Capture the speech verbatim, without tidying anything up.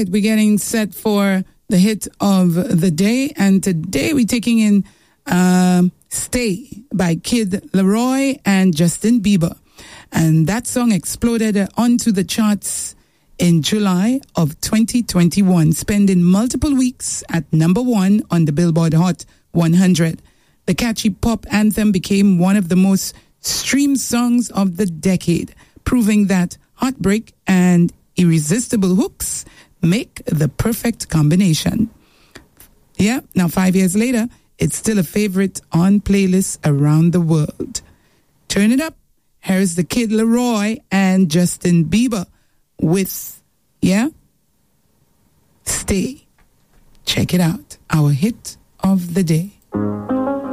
right, we're getting set for the hit of the day, and today we're taking in um, Stay by Kid Laroi and Justin Bieber. And that song exploded onto the charts in July of twenty twenty-one, spending multiple weeks at number one on the Billboard Hot one hundred. The catchy pop anthem became one of the most streamed songs of the decade, proving that heartbreak and irresistible hooks make the perfect combination. Yeah, now five years later, it's still a favorite on playlists around the world. Turn it up. Here's the Kid Laroi and Justin Bieber with, yeah, Stay. Check it out. Our hit of the day.